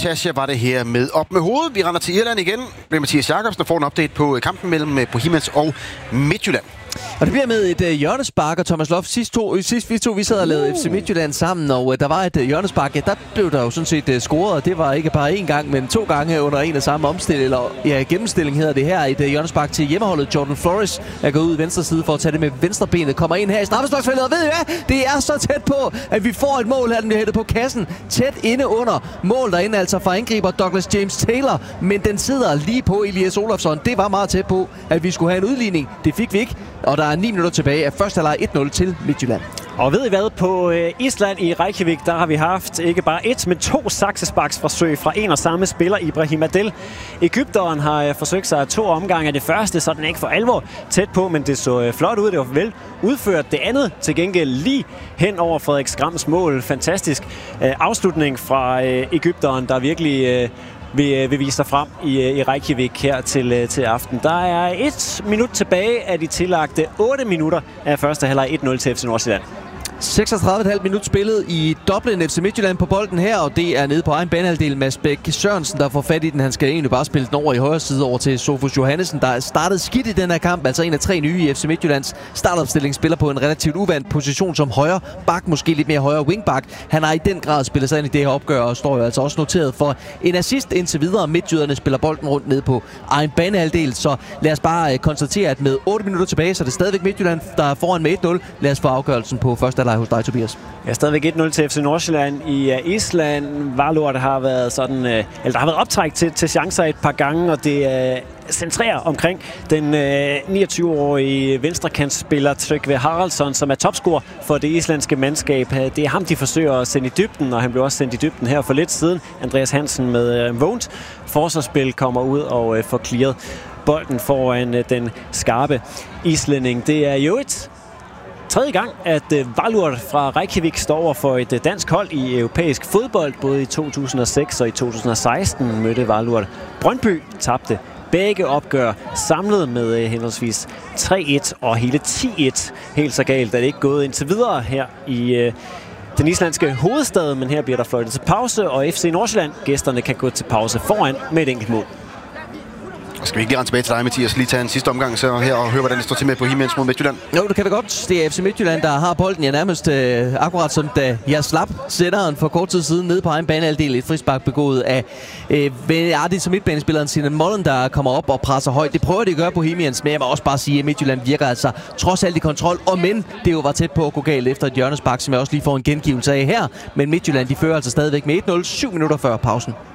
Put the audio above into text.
Tasha var det her med Op med hovedet. Vi render til Irland igen. Det er Mathias Jakobsen, der får en update på kampen mellem Bohemians og Midtjylland. Og det bliver med et hjørnespark, og Thomas Loft sidst vi sad og lavede FC Midtjylland sammen, og der var et hjørnespark. Ja, der blev der jo sådan set scoret, og det var ikke bare én gang, men 2 gange under en af samme omstilling, eller ja, gennemstilling hedder det her. Et hjørnespark til hjemmeholdet. Jordan Flores er gået ud i venstre side for at tage det med venstrebenet. Kommer ind her i straffesparksfeltet, og ved I hvad? Det er så tæt på, at vi får et mål her, den bliver hættet på kassen. Tæt inde under mål derinde, altså fra angriber Douglas James Taylor. Men den sidder lige på Elias Olofsson. Det var meget tæt på, at vi skulle have en udligning. Det fik vi ikke. Og der er 9 minutter tilbage af første halvleg 1-0 til Midtjylland. Og ved I hvad? På Island i Reykjavik, der har vi haft ikke bare 1, men 2 saksesparksforsøg fra en og samme spiller, Ibrahim Adel. Egypteren har forsøgt sig 2 omgange af det første, så den ikke for alvor tæt på, men det så flot ud. Det var vel udført. Det andet til gengæld lige hen over Frederik Skrams mål. Fantastisk afslutning fra Egypteren, der virkelig vil vise sig frem i Reykjavik her til aften. Der er 1 minut tilbage af de tillagte 8 minutter af første halvleg 1-0 til FC Nordsjælland. 36,5 minut spillet i Dublin. FC Midtjylland på bolden her, og det er nede på egen banehalvdel. Mads Bæk Sørensen, der får fat i den. Han skal egentlig bare spille den over i højre side over til Sofus Johannesen, der startede skidt i den her kamp. Altså en af 3 nye i FC Midtjyllands startopstilling. Spiller på en relativt uvandt position som højre bak, måske lidt mere højre wingback. Han har i den grad spillet sig ind i det her opgør, og står jo altså også noteret for en assist indtil videre. Midtjyderne spiller bolden rundt ned på egen banehalvdel, så lad os bare konstatere, at med 8 minutter tilbage, så er det stadigvæk Midtjylland, der er foran med 1-0. Lad os få afgørelsen på første halvleg hos dig, Tobias. Ja, stadigvæk 1-0 til FC Nordsjælland i Island. Valur har været sådan, eller der har været optræk til chancer et par gange, og det centrerer omkring den 29-årige venstrekantsspiller Tryggve Haraldsson, som er topscorer for det islandske mandskab. Det er ham, de forsøger at sende i dybden, og han blev også sendt i dybden her for lidt siden. Andreas Hansen med vågent forsvarsspil kommer ud og får clearet bolden foran den skarpe islænding. Det er jo et 3. gang, at Valur fra Reykjavik står over for et dansk hold i europæisk fodbold. Både i 2006 og i 2016 mødte Valur Brøndby, tabte begge opgør samlet med henholdsvis 3-1 og hele 10-1. Helt så galt er det ikke gået indtil videre her i den islandske hovedstad, men her bliver der fløjtet til pause, og FC Nordsjælland, gæsterne, kan gå til pause foran med et enkelt mål. Skal vi ikke lige rende tilbage til dig, Mathias, lige tage en sidste omgang så her og høre, hvordan det står til med Bohemians mod Midtjylland? Jo, det kan vi godt. Det er FC Midtjylland, der har bolden. Nærmest akkurat som da jeg slap sætteren for kort tid siden nede på egen banehalvdel. Et frispark begået af det som midtbanespilleren Sinan Mollen, der kommer op og presser højt. Det prøver de at gøre Bohemians, men jeg må også bare sige, at Midtjylland virker altså trods alt i kontrol. Og men det jo var tæt på at gå galt efter et hjørnespark, som jeg også lige får en gengivelse af her. Men Midtjylland, de fører altså stadigvæk med 1-0, 7 minutter før pausen.